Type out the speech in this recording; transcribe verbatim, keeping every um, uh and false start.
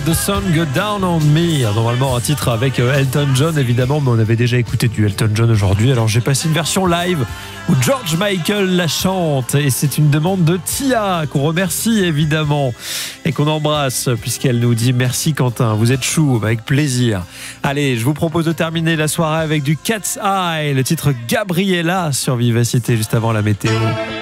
The Sun Go Down on Me, normalement un titre avec Elton John évidemment, mais on avait déjà écouté du Elton John aujourd'hui, alors j'ai passé une version live où George Michael la chante et c'est une demande de Tia qu'on remercie évidemment et qu'on embrasse puisqu'elle nous dit merci Quentin, vous êtes chou, avec plaisir. Allez, je vous propose de terminer la soirée avec du Cat's Eye, le titre Gabriella sur Vivacité juste avant la météo.